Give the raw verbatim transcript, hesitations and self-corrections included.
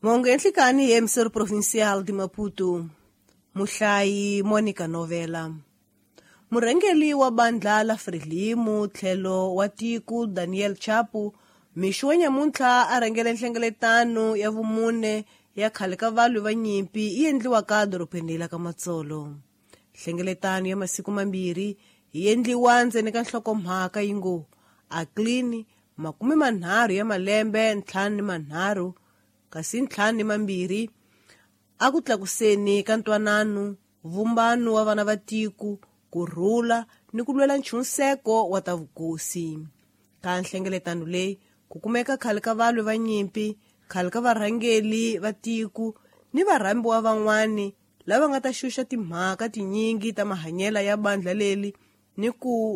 Mongenhlikani hi emisero provincial di Maputo, muhlayi Monica Novela. Murengeli wa bandla la Frelimu tlhelo wa tiku Daniel Chapu mixo wa nyamuntlha a rhengele nhlengeletano ya vumune ya khale ka valwi va nyimpi yi endliwa ka doropeni la ka Matsolo. Nhlengeletano ya masiku mambirhi yi endliwa ndzeni ka nhlokomhaka yi ngo a clean makume manharhu ya malembe ntlhanu ni manharhu kasi ntlhanu ni mambirhi a ku tlakuseni ka ntwanano vumbano wa vana va tiku kurhula ni ku lwela nchunseko wa ta vukosi. Ka nhlengeletano leyi ku kumeka khale ka valwi va nyimpi, khale ka varhangeli va tiku ni varhambiwa van'wani lava nga ta xuxa timhaka tinyingi ta mahanyela ya bandla leli ni ku